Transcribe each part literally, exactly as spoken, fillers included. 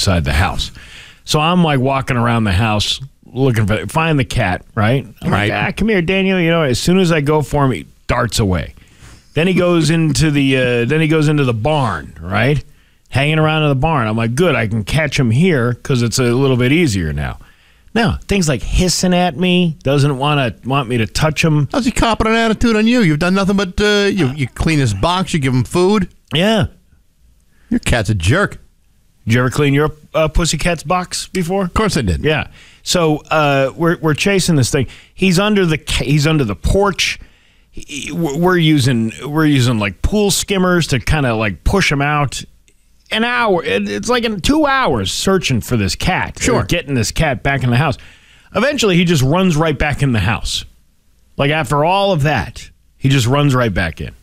inside the house. So I'm like walking around the house looking for, find the cat, right? I'm right. like, ah, come here, Daniel. You know, as soon as I go for him, he darts away. Then he goes into the, uh, then he goes into the barn, right? Hanging around in the barn. I'm like, good, I can catch him here because it's a little bit easier now. Now, things like hissing at me, doesn't want to want me to touch him. How's he copping an attitude on you? You've done nothing but uh, you, you clean his box, you give him food. Yeah. Your cat's a jerk. Did you ever clean your uh, pussycat's box before? Of course I did. Yeah. So uh, we're we're chasing this thing. He's under the he's under the porch. He, we're using we're using like pool skimmers to kind of like push him out. An hour. It's like in two hours searching for this cat. Sure. Getting this cat back in the house. Eventually, he just runs right back in the house. Like after all of that, he just runs right back in.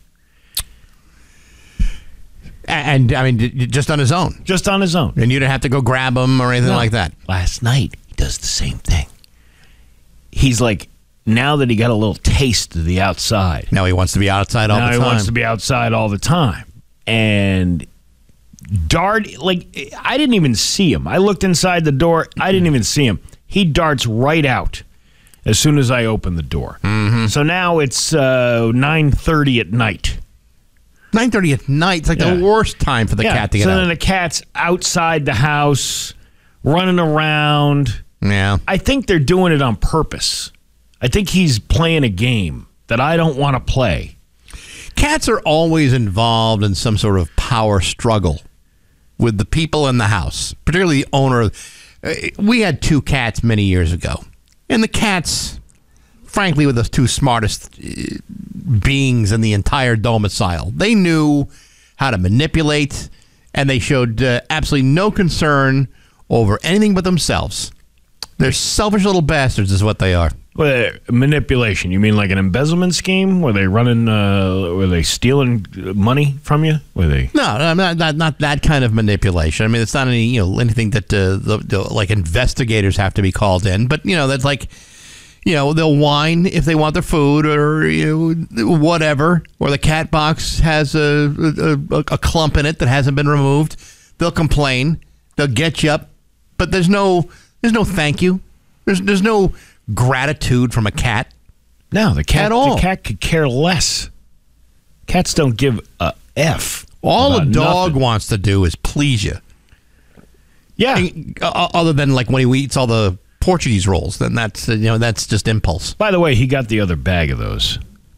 And, I mean, just on his own. Just on his own. And you didn't have to go grab him or anything No. like that. Last night, he does the same thing. He's like, now that he got a little taste of the outside. Now he wants to be outside all now the he time. wants to be outside all the time. And dart, like, I didn't even see him. I looked inside the door. I didn't even see him. He darts right out as soon as I open the door. Mm-hmm. So now it's uh, nine thirty at night. nine thirty at night. It's like Yeah. the worst time for the Yeah. cat to get so out. then the cat's outside the house, running around. Yeah. I think they're doing it on purpose. I think he's playing a game that I don't want to play. Cats are always involved in some sort of power struggle with the people in the house, particularly the owner. Uh, We had two cats many years ago, and the cats, frankly, were the two smartest uh, beings in the entire domicile. They knew how to manipulate, and they showed uh, absolutely no concern over anything but themselves. They're selfish little bastards is what they are. Well, manipulation. You mean like an embezzlement scheme? Were they running? Uh, were they stealing money from you? Were they? No, no, not, not not that kind of manipulation. I mean, it's not any you know anything that uh, the, the like investigators have to be called in. But you know, that's like you know they'll whine if they want their food or you know whatever, or the cat box has a a, a clump in it that hasn't been removed. They'll complain. They'll get you up, but there's no there's no thank you. There's there's no gratitude from a cat. No, the cat. At all. The cat could care less. Cats don't give a f. All a about dog nothing. wants to do is please you. Yeah. And, uh, other than like when he eats all the Portuguese rolls, then that's uh, you know that's just impulse. By the way, he got the other bag of those.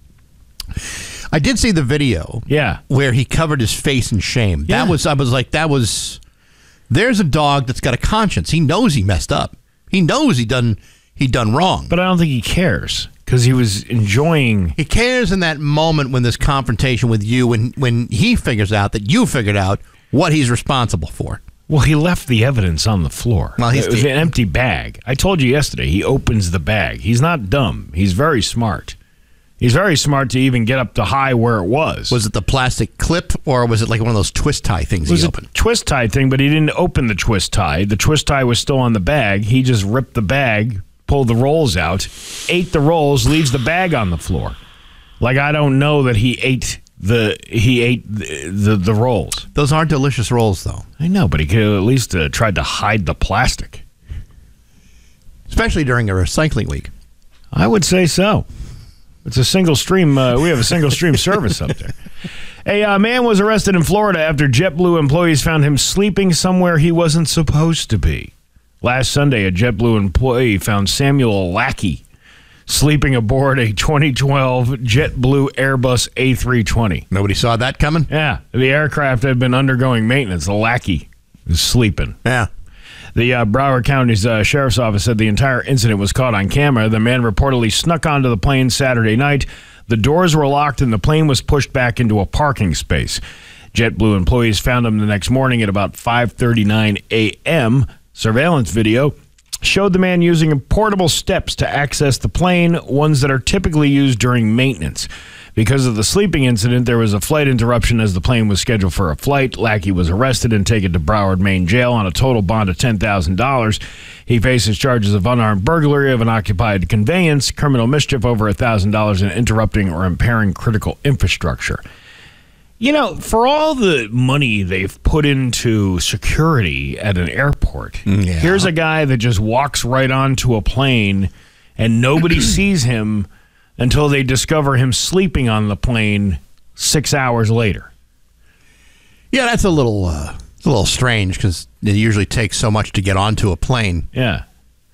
I did see the video. Yeah. Where he covered his face in shame. Yeah. That was I was like that was. There's a dog that's got a conscience. He knows he messed up. He knows he done he done wrong. But I don't think he cares because he was enjoying. He cares in that moment when there's confrontation with you, when when he figures out that you figured out what he's responsible for. Well, he left the evidence on the floor. Well, he's it was an empty bag. I told you yesterday, he opens the bag. He's not dumb. He's very smart. He's very smart to even get up to high where it was. Was it the plastic clip or was it like one of those twist tie things It was he a opened? twist tie thing, but he didn't open the twist tie. The twist tie was still on the bag. He just ripped the bag, pulled the rolls out, ate the rolls, leaves the bag on the floor. Like I don't know that he ate the he ate the the, the rolls. Those aren't delicious rolls, though. I know, but he could have at least uh, tried to hide the plastic. Especially during a recycling week. I would say so. It's a single stream. Uh, we have a single stream service up there. A uh, man was arrested in Florida after JetBlue employees found him sleeping somewhere he wasn't supposed to be. Last Sunday, a JetBlue employee found Samuel Lackey sleeping aboard a twenty twelve JetBlue Airbus A three twenty. Nobody saw that coming? Yeah, the aircraft had been undergoing maintenance. The Lackey was sleeping. Yeah. The uh, Broward County's uh, Sheriff's Office said the entire incident was caught on camera. The man reportedly snuck onto the plane Saturday night. The doors were locked and the plane was pushed back into a parking space. JetBlue employees found him the next morning at about five thirty-nine a.m. Surveillance video showed the man using portable steps to access the plane, ones that are typically used during maintenance. Because of the sleeping incident, there was a flight interruption as the plane was scheduled for a flight. Lackey was arrested and taken to Broward, Maine jail on a total bond of ten thousand dollars. He faces charges of unarmed burglary of an occupied conveyance, criminal mischief over one thousand dollars, and interrupting or impairing critical infrastructure. You know, for all the money they've put into security at an airport, Yeah. here's a guy that just walks right onto a plane and nobody sees him until they discover him sleeping on the plane six hours later. Yeah, that's a little, uh, it's a little strange because it usually takes so much to get onto a plane. Yeah.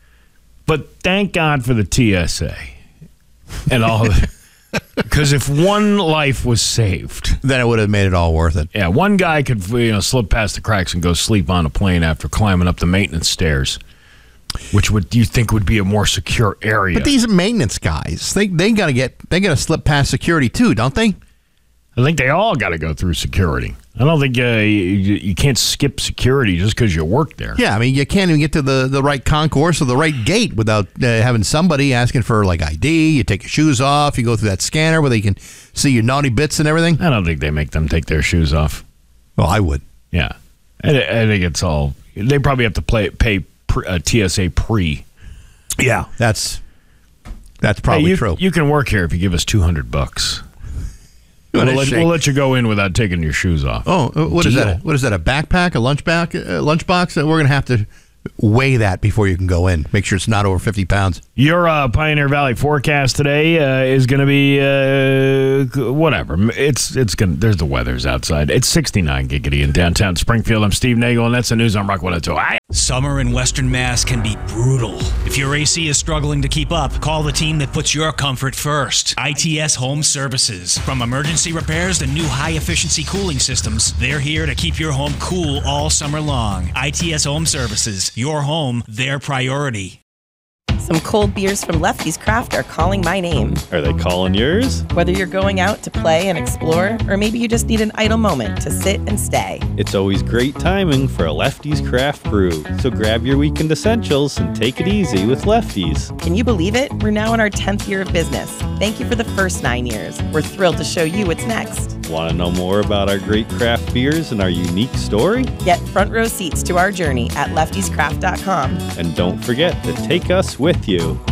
But thank God for the T S A and all of it. Because if one life was saved, Then it would have made it all worth it. yeah, one guy could you know slip past the cracks and go sleep on a plane after climbing up the maintenance stairs, which would you think would be a more secure area? But these maintenance guys, they they gotta get they gotta slip past security too, don't they? I think they all got to go through security. I don't think uh, you, you can't skip security just because you work there. Yeah, I mean you can't even get to the, the right concourse or the right gate without uh, having somebody asking for like I D. You take your shoes off, you go through that scanner where they can see your naughty bits and everything. I don't think they make them take their shoes off. Well, I would. Yeah, I, I think it's all. They probably have to play, pay pre, uh, T S A pre. Yeah, that's that's probably hey, you, true. You can work here if you give us two hundred bucks. What We'll a let, shame. we'll let you go in without taking your shoes off. Oh, uh, what is Deal. that? What is that? A backpack? A lunch bag? Uh, lunchbox? Uh, We're gonna have to weigh that before you can go in. Make sure it's not over fifty pounds. Your uh, Pioneer Valley forecast today uh, is going to be uh, whatever. It's it's going. There's the weather's outside. It's sixty-nine giggity in downtown Springfield. I'm Steve Nagel, and that's the news on Rock one oh two. I- Summer in Western Mass can be brutal. If your A C is struggling to keep up, call the team that puts your comfort first. I T S Home Services. From emergency repairs to new high-efficiency cooling systems, they're here to keep your home cool all summer long. I T S Home Services. Your home, their priority. Some cold beers from Lefty's Craft are calling my name. Are they calling yours? Whether you're going out to play and explore, or maybe you just need an idle moment to sit and stay. It's always great timing for a Lefty's Craft Brew. So grab your weekend essentials and take it easy with Lefty's. Can you believe it? We're now in our tenth year of business. Thank you for the first nine years. We're thrilled to show you what's next. Want to know more about our great craft beers and our unique story? Get front row seats to our journey at lefties craft dot com. And don't forget to take us with you.